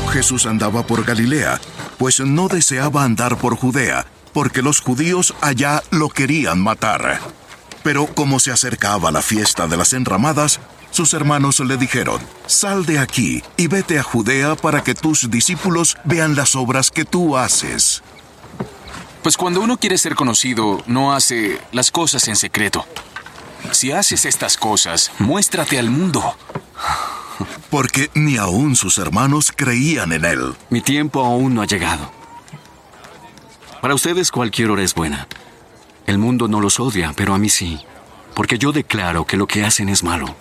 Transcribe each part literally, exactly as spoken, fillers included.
Jesús andaba por Galilea, pues no deseaba andar por Judea, porque los judíos allá lo querían matar. Pero como se acercaba la fiesta de las enramadas, sus hermanos le dijeron: «Sal de aquí y vete a Judea para que tus discípulos vean las obras que tú haces». Pues cuando uno quiere ser conocido, no hace las cosas en secreto. Si haces estas cosas, muéstrate al mundo. Porque ni aún sus hermanos creían en él. Mi tiempo aún no ha llegado. Para ustedes cualquier hora es buena. El mundo no los odia, pero a mí sí. Porque yo declaro que lo que hacen es malo.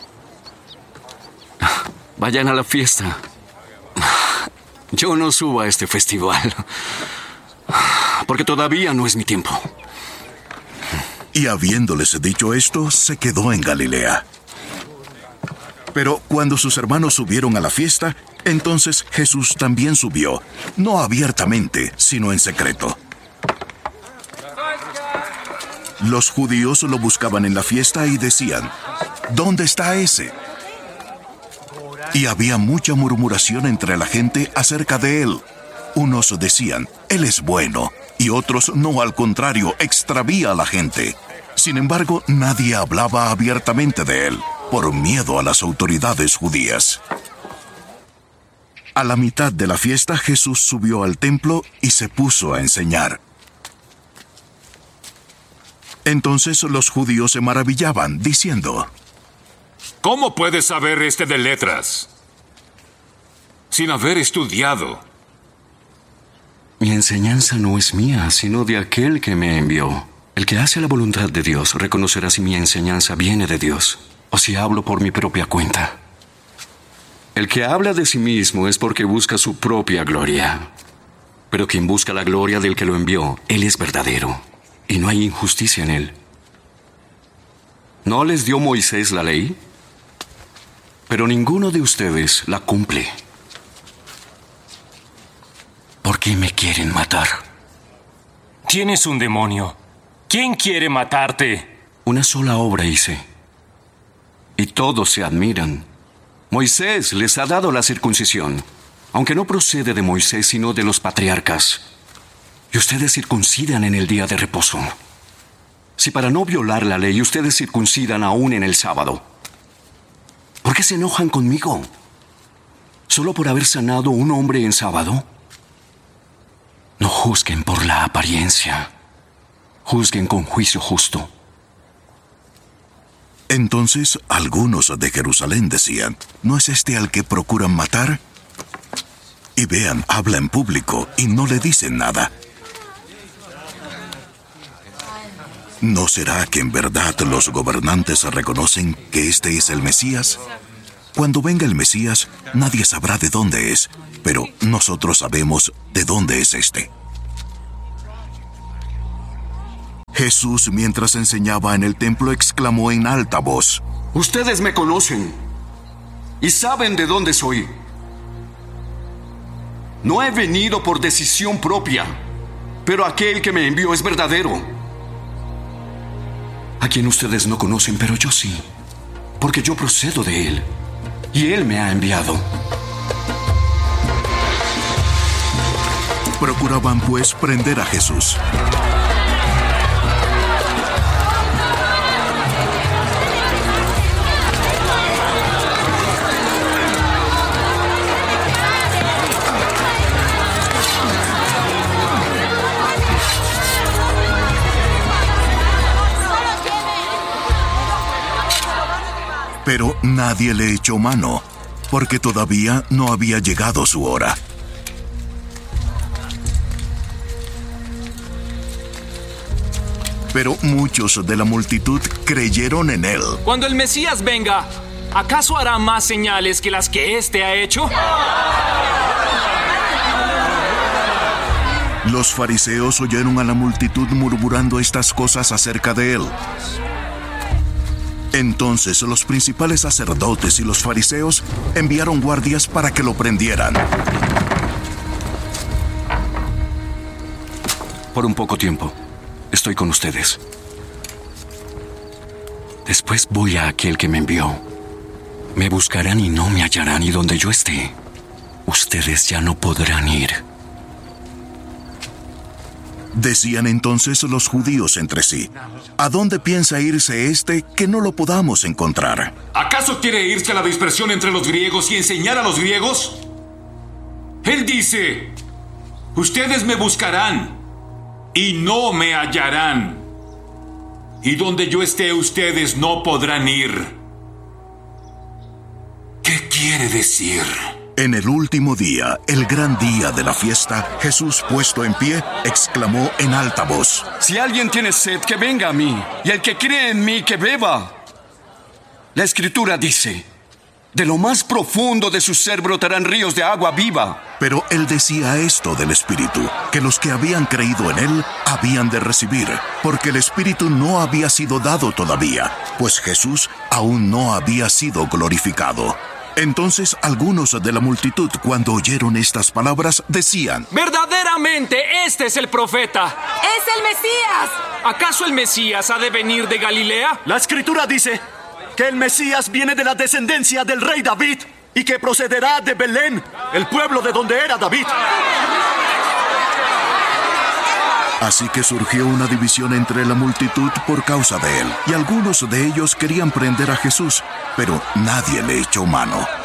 Vayan a la fiesta. Yo no subo a este festival. Porque todavía no es mi tiempo. Y habiéndoles dicho esto, se quedó en Galilea. Pero cuando sus hermanos subieron a la fiesta, entonces Jesús también subió, no abiertamente, sino en secreto. Los judíos lo buscaban en la fiesta y decían: «¿Dónde está ese?». Y había mucha murmuración entre la gente acerca de él. Unos decían: «Él es bueno», y otros: «No, al contrario, extravía a la gente». Sin embargo, nadie hablaba abiertamente de él, por miedo a las autoridades judías. A la mitad de la fiesta, Jesús subió al templo y se puso a enseñar. Entonces los judíos se maravillaban, diciendo: ¿Cómo puede saber este de letras sin haber estudiado? Mi enseñanza no es mía, sino de aquel que me envió. El que hace la voluntad de Dios reconocerá si mi enseñanza viene de Dios o si hablo por mi propia cuenta. El que habla de sí mismo es porque busca su propia gloria. Pero quien busca la gloria del que lo envió, él es verdadero, y no hay injusticia en él. ¿No les dio Moisés la ley? Pero ninguno de ustedes la cumple. ¿Por qué me quieren matar? Tienes un demonio. ¿Quién quiere matarte? Una sola obra hice, y todos se admiran. Moisés les ha dado la circuncisión, aunque no procede de Moisés, sino de los patriarcas. Y ustedes circuncidan en el día de reposo. Si para no violar la ley ustedes circuncidan aún en el sábado, ¿por qué se enojan conmigo? ¿Solo por haber sanado un hombre en sábado? No juzguen por la apariencia. Juzguen con juicio justo. Entonces algunos de Jerusalén decían: ¿No es este al que procuran matar? Y vean, habla en público y no le dicen nada. ¿No será que en verdad los gobernantes reconocen que este es el Mesías? Cuando venga el Mesías, nadie sabrá de dónde es, pero nosotros sabemos de dónde es este. Jesús, mientras enseñaba en el templo, exclamó en alta voz: Ustedes me conocen y saben de dónde soy. No he venido por decisión propia, pero aquel que me envió es verdadero, a quien ustedes no conocen, pero yo sí, porque yo procedo de él, y él me ha enviado. Procuraban pues prender a Jesús. Pero nadie le echó mano, porque todavía no había llegado su hora. Pero muchos de la multitud creyeron en él. Cuando el Mesías venga, ¿acaso hará más señales que las que éste ha hecho? Los fariseos oyeron a la multitud murmurando estas cosas acerca de él. Entonces los principales sacerdotes y los fariseos enviaron guardias para que lo prendieran. Por un poco tiempo, estoy con ustedes. Después voy a aquel que me envió. Me buscarán y no me hallarán, y donde yo esté, ustedes ya no podrán ir. Decían entonces los judíos entre sí: ¿a dónde piensa irse este que no lo podamos encontrar? ¿Acaso quiere irse a la dispersión entre los griegos y enseñar a los griegos? Él dice: ustedes me buscarán y no me hallarán. Y donde yo esté, ustedes no podrán ir. ¿Qué quiere decir? En el último día, el gran día de la fiesta, Jesús, puesto en pie, exclamó en alta voz: Si alguien tiene sed, que venga a mí, y el que cree en mí, que beba. La Escritura dice: de lo más profundo de su ser brotarán ríos de agua viva. Pero él decía esto del Espíritu, que los que habían creído en él habían de recibir, porque el Espíritu no había sido dado todavía, pues Jesús aún no había sido glorificado. Entonces algunos de la multitud, cuando oyeron estas palabras, decían: verdaderamente este es el profeta. ¡Es el Mesías! ¿Acaso el Mesías ha de venir de Galilea? La Escritura dice que el Mesías viene de la descendencia del rey David y que procederá de Belén, el pueblo de donde era David. Así que surgió una división entre la multitud por causa de él, y algunos de ellos querían prender a Jesús, pero nadie le echó mano.